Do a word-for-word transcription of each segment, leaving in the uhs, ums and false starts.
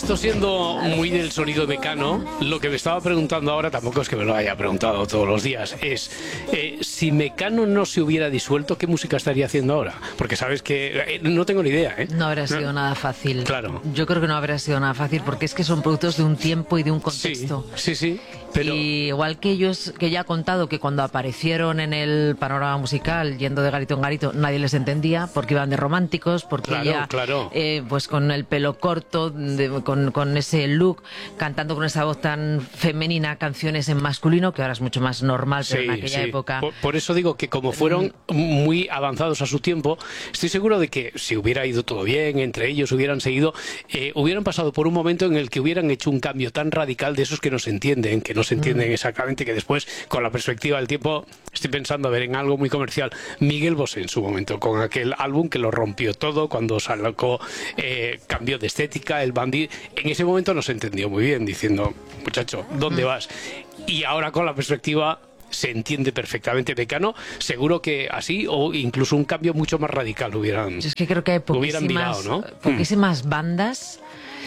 esto siendo muy del sonido de Mecano, lo que me estaba preguntando ahora, tampoco es que me lo haya preguntado todos los días, es eh, si Mecano no se hubiera disuelto, ¿qué música estaría haciendo ahora? Porque sabes que eh, no tengo ni idea, ¿eh? No habría sido no. nada fácil. Claro. Yo creo que no habría sido nada fácil porque es que son productos de un tiempo y de un contexto. Sí, sí, sí. Pero... Y igual que ellos, que ya ha contado que cuando aparecieron en el panorama musical, yendo de garito en garito, nadie les entendía porque iban de románticos, porque claro, ella, claro. Eh, pues con el pelo corto, de, con, con ese look, cantando con esa voz tan femenina canciones en masculino, que ahora es mucho más normal, pero sí, en aquella sí. época... Por, por eso digo que como fueron muy avanzados a su tiempo, estoy seguro de que si hubiera ido todo bien, entre ellos hubieran seguido, eh, hubieran pasado por un momento en el que hubieran hecho un cambio tan radical de esos que no se entienden, que no se entienden mm. exactamente, que después, con la perspectiva del tiempo, estoy pensando a ver en algo muy comercial. Miguel Bosé en su momento, con aquel álbum que lo rompió todo, cuando sacó, eh, cambió de estética, el bandit, en ese momento no se entendió muy bien, diciendo, muchacho, ¿dónde mm. vas? Y ahora con la perspectiva se entiende perfectamente. Mecano, seguro que así, o incluso un cambio mucho más radical hubieran, Yo es que creo que hay poquísimas, mirado, ¿no? poquísimas mm. bandas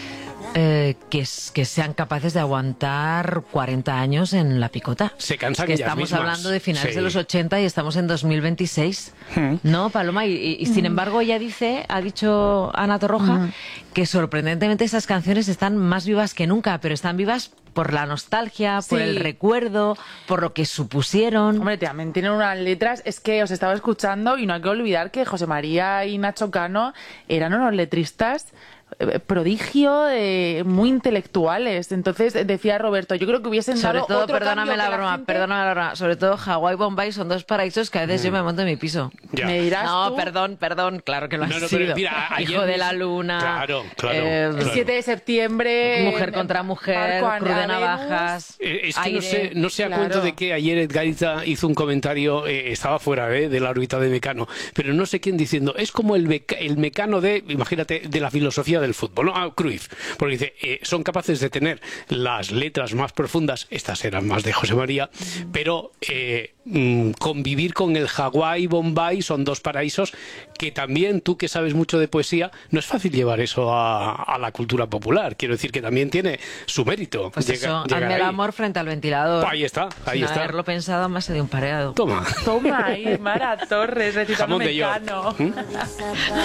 Eh, que, que sean capaces de aguantar cuarenta años en la picota. Se cansan es que ellas estamos mismas. hablando de finales sí. de los ochenta y estamos en dos mil veintiséis. Mm. ¿No, Paloma? Y, y, y sin embargo ella dice, ha dicho Ana Torroja, mm. que sorprendentemente esas canciones están más vivas que nunca, pero están vivas por la nostalgia, sí. por el recuerdo, por lo que supusieron. Hombre, también tienen unas letras, es que os estaba escuchando y no hay que olvidar que José María y Nacho Cano eran unos letristas prodigio, eh, muy intelectuales. Entonces decía Roberto, yo creo que hubiesen sobre dado todo, otro perdóname la la broma, gente... perdóname la broma, sobre todo Hawái y Bombay son dos paraísos que a veces mm. yo me monto en mi piso. Ya. ¿Me dirás no, tú? perdón, perdón, claro que lo no, has no, sido. Pero, mira, Hijo de la luna, claro, claro, eh, claro. el siete de septiembre, Mujer contra mujer, Cruz de Navajas. Eh, es que aire, no sé, no sé a claro. cuento de que ayer Edgarita hizo un comentario, eh, estaba fuera eh, de la órbita de Mecano, pero no sé quién diciendo, es como el, meca el Mecano de, imagínate, de la filosofía del fútbol, ¿no? Ah, Cruyff, porque dice, eh, son capaces de tener las letras más profundas, estas eran más de José María, pero eh, mm, convivir con el Hawái, Bombay, son dos paraísos que también, tú que sabes mucho de poesía, no es fácil llevar eso a, a la cultura popular, quiero decir que también tiene su mérito. Pues llega, eso, hazme el amor frente al ventilador. Ahí está, ahí Sin está. haberlo pensado, más de un pareado. Toma. Toma ahí, Mara Torres, recitando Jamón de York. Mecano. ¿Mm?